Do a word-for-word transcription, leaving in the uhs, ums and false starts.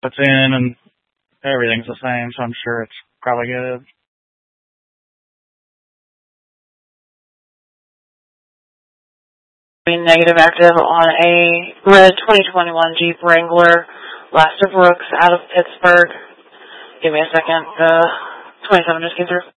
puts in, and everything's the same, so I'm sure it's probably good. Negative active on a red twenty twenty-one Jeep Wrangler, Laster Brooks out of Pittsburgh. Give me a second. The twenty-seven just came through.